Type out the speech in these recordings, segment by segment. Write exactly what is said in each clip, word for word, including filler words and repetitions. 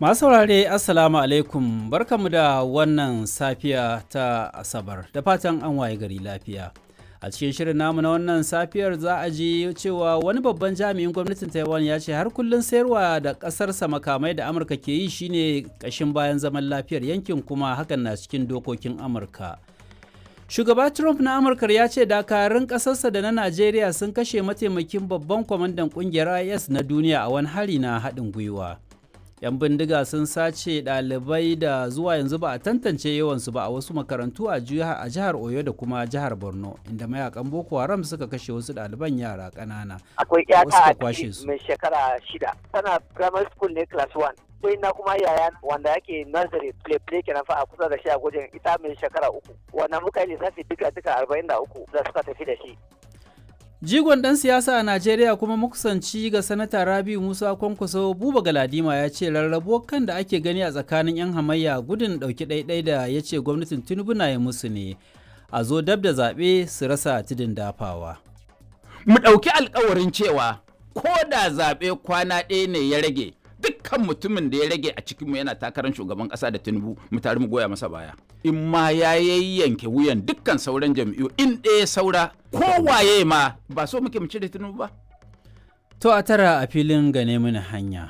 Masu saurare Assalamu alaikum barkamu da wannan safiya ta Asabar da fatan an waye gari lafiya. A cikin shirin namu na wannan safiyar za a ji cewa wani babban jami'in gwamnatin Taiwan ya ce har kullum sayarwa da ƙasarsa makamai da Amurka ke yi shine ƙashin bayan zaman lafiyar yankin kuma hakan na cikin dokokin Amurka. Shugaba Trump na Amurka ya ce dakarun ƙasarsa da na Najeriya sun kashe mataimakin babban kwamandan ƙungiyar I S na duniya a wani hari na haɗin gwiwa. 'Yan bindiga sun sace ɗalibai da zuwa yanzu ba a tantance yawansu ba a wasu makarantu a jihar Oyo da kuma jihar Borno, inda mayakan Boko Haram suka kashe wasu ɗaliban yara ƙanana. Akwai ƴata a mai shekara shida, tana primary school ne class one. Sai na kuma yaya wanda yake nursery play play kenan fa a kusa da shi a gwajin ita mai shekara uku. Wannan muka yi lissafi duka duka arba'in da uku da suka tafi da shi. Jigon ɗan siyasa a Najeriya kuma makusanci ga Sanata Rabiu Musa Kwankwaso Buba Galadima ya ce rarrabuwar kan da ake gani a tsakanin 'yan hamayya gudun ɗauki ɗaiɗai da ya ce gwamnatin Tinubu na yi musu ne a zo dab da zaɓe su rasa tudun dafawa. Mu ɗauki alkawarin cewa ko da zaɓe kwana ɗaya ne ya rage dukkan mutumin da ya rage a cikinmu yana takarar shugaban ƙasa da Tinubu mu tare mu goya masa baya. In ma ya yanke wuyan dukkan sauran jam'iyyu in ɗaya saura kowaye ma ba so muke mu cire Tinubu ba. To a tara a filin gane mini hanya.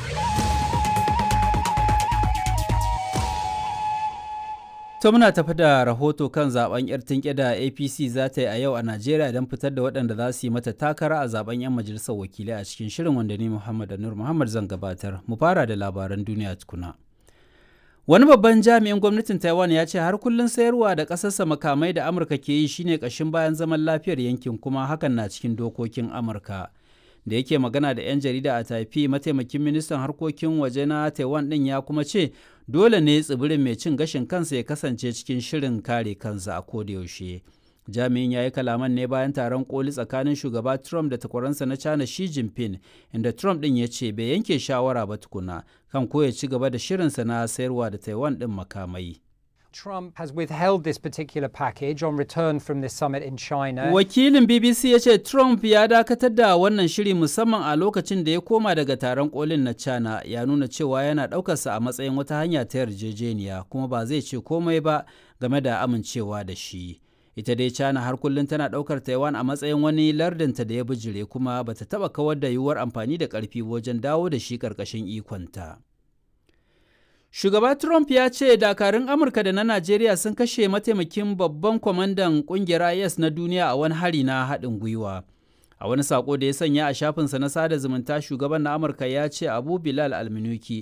To muna tafi da rahoto kan zaben yar tinke da A P C za ta yi a yau a Najeriya don fitar da waɗanda za su yi mata takara a zaben 'yan majalisar wakilai a cikin shirin wanda ni Muhammad Anur Muhammad zan gabatar. Mu fara da labaran duniya tukuna. Wani babban jami'in gwamnatin Taiwan ya ce har kullum sayarwa da ƙasarsa makamai da Amurka ke yi shine ƙashin bayan zaman lafiyar yankin kuma hakan na cikin dokokin Amurka. Da yake magana da 'yan jarida a Taipei, mataimakin ministan harkokin waje na Taiwan ɗin ya kuma ce dole ne tsibirin mai cin gashin kansa ya kasance cikin shirin kare kansa a kodayaushe. Jami'in ya yi kalaman ne bayan taron koli tsakanin shugaba Trump da takwaransa na China Xi Jinping, inda Trump ɗin ya ce bai yanke shawara ba tukuna kan ko ya ci gaba da shirinsa na sayarwa da Taiwan ɗin makamai. Trump has withheld this particular package on return from this summit in China. Wakilin B B C ya ce Trump ya dakatar da wannan shiri musamman a lokacin da ya koma daga taron kolin na China, ya nuna cewa yana ɗaukarsa a matsayin wata hanya ta yarjejeniya kuma ba zai ce komai ba game da amincewa da shi. Ita dai China har kullum tana ɗaukar Taiwan a matsayin wani lardinta da ya bijire kuma bata taɓa kawar da yiwuwar amfani da ƙarfi wajen dawo da shi ƙarƙashin ikonta. Shugaba Trump ya ce dakarun Amurka da na Najeriya sun kashe mataimakin babban kwamandan ƙungiyar I S na duniya a wani hari na haɗin gwiwa. A wani saƙo da ya sanya a shafinsa na sada zumunta, shugaban na Amurka ya ce Abu Bilal Alminuki